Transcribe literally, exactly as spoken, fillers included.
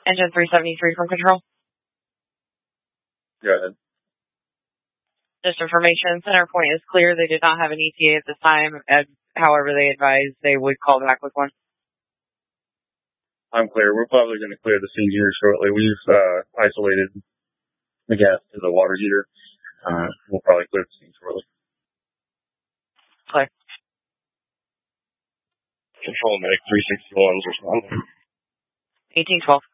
Engine three seventy-three from control. Go ahead. Just information, center point is clear. They did not have an E T A at this time. And however, they advised they would call back with one. I'm clear. We're probably going to clear the scene here shortly. We've uh, isolated the gas to the water heater. Uh, we'll probably clear the scene shortly. Clear. Control medic three sixty-one, respond. eighteen twelve.